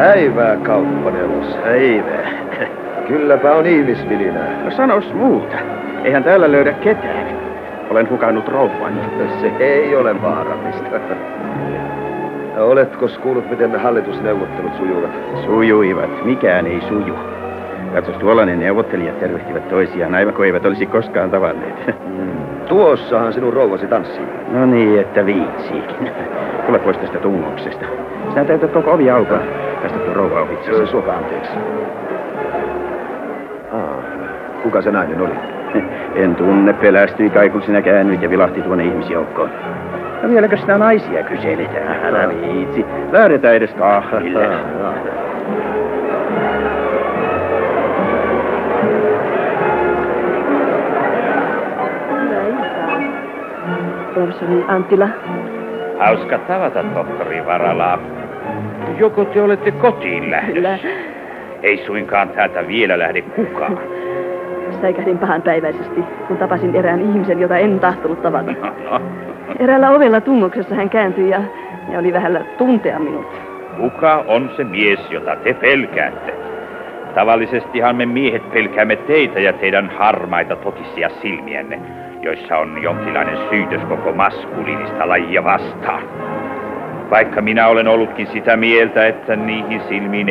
Päivää, kauppaneuvos. Päivää. Kylläpä on ihmisvilinää. No sanos muuta. Eihän täällä löydä ketään. Olen hukannut rouvani. Se ei ole vaarallista. Oletko kuullut, miten ne hallitusneuvottelut sujuvat? Sujuivat. Mikään ei suju. Katsos, tuolla ne neuvottelijat tervehtivät toisiaan, aivan kuin eivät olisi koskaan tavanneet. Tuossahan sinun rouvasi tanssii. No niin, että viitsiikin. Tule pois tästä tungoksesta. Sinä täytät koko ovi aukoa. Päästä tuon rouva ohitse. Suoka anteeksi. Kuka se nainen oli? En tunne, pelästyi kai kun sinä käännyit ja vilahti tuonne ihmisjoukkoon. No vieläkö sitä naisia kyseletään? Älä viitsi. Lähdetään edes kahville. Professori Anttila. Hauska tavata, tohtori Varala. Joko te olette kotiin lähdössä? Kyllä. Ei suinkaan täältä vielä lähde kukaan. Säikähdin pahanpäiväisesti, kun tapasin erään ihmisen, jota en tahtonut tavata. No. Eräällä ovella tungoksessa hän kääntyi ja oli vähällä tuntea minut. Kuka on se mies, jota te pelkäätte? Tavallisestihan me miehet pelkäämme teitä ja teidän harmaita totisia silmienne, joissa on jonkinlainen syytös koko maskuliinista lajia vastaan. Vaikka minä olen ollutkin sitä mieltä, että niihin silmiin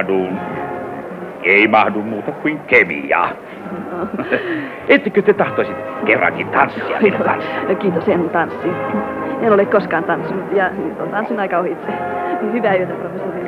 ei mahdu muuta kuin kemiaa. No. Ettekö te tahtoisit kerrankin tanssia minun kanssa? Kiitos, en tanssi. En ole koskaan tanssinut ja nyt on tanssin aika ohitse. Hyvää yötä, professori.